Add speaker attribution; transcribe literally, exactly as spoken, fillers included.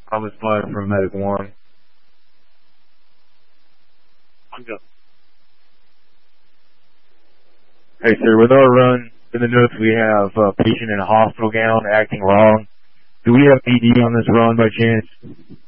Speaker 1: Thomas Meyer from Medic One.
Speaker 2: I'm good.
Speaker 1: Hey, sir, with our run, in the notes we have a patient in a hospital gown acting wrong. Do we have P D on this run by chance?